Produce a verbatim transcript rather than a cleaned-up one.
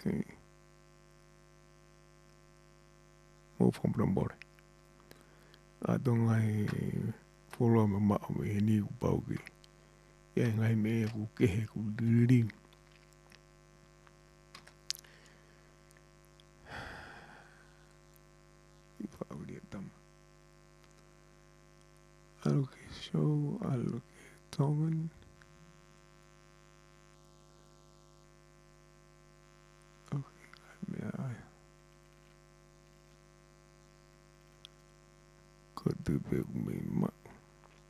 Okay. Mo from Brambore. I don't like follow me ma me ni baugi. Ya ngai me ku ke ku diri. Fauli tam. Aloke show aloke tongan. Okay, me ai. Ko tu be me ma.